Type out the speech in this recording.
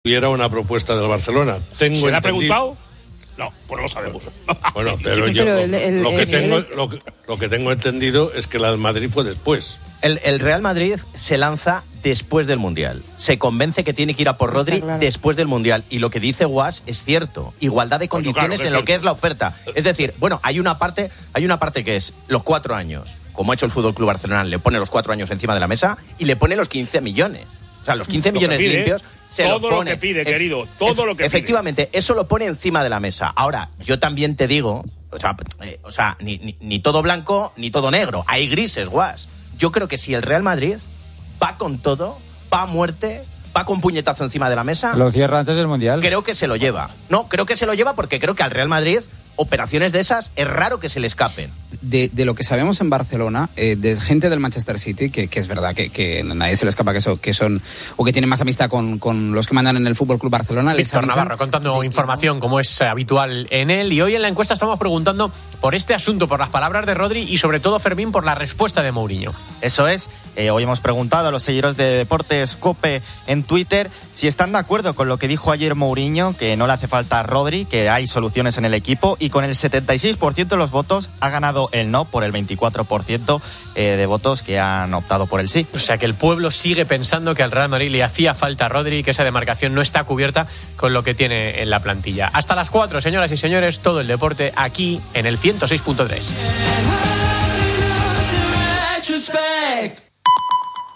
hubiera una propuesta del Barcelona. ¿Se le ha preguntado? No, pues no lo sabemos. Bueno, pero yo lo que tengo entendido es que la del Madrid fue después. El Real Madrid se lanza después del Mundial. Se convence que tiene que ir a por Rodri después del Mundial. Y lo que dice Guas es cierto. Igualdad de condiciones en lo que es la oferta. Es decir, bueno, hay una parte que es los 4 años. Como ha hecho el Fútbol Club Barcelona, le pone los 4 años encima de la mesa y le pone los 15 millones. O sea, los 15 millones limpios se los pone. Todo lo que pide, querido, todo lo que efectivamente, pide. Eso lo pone encima de la mesa. Ahora, yo también te digo, o sea, ni todo blanco ni todo negro. Hay grises, Guas. Yo creo que si el Real Madrid va con todo, va a muerte, va con puñetazo encima de la mesa... Lo cierra antes del Mundial. Creo que se lo lleva. No, creo que se lo lleva porque creo que al Real Madrid... operaciones de esas es raro que se le escapen. De lo que sabemos en Barcelona, de gente del Manchester City, que es verdad que nadie se le escapa que son o que tienen más amistad con los que mandan en el Fútbol Club Barcelona. Víctor Navarro contando información como es habitual en él, y hoy en la encuesta estamos preguntando por este asunto, por las palabras de Rodri y sobre todo, Fermín, por la respuesta de Mourinho. Eso es, hoy hemos preguntado a los seguidores de Deportes COPE en Twitter si están de acuerdo con lo que dijo ayer Mourinho, que no le hace falta a Rodri, que hay soluciones en el equipo, y con el 76% de los votos ha ganado el no por el 24% de votos que han optado por el sí. O sea que el pueblo sigue pensando que al Real Madrid le hacía falta a Rodri y que esa demarcación no está cubierta con lo que tiene en la plantilla. Hasta las 4, señoras y señores, todo el deporte aquí en el 106.3.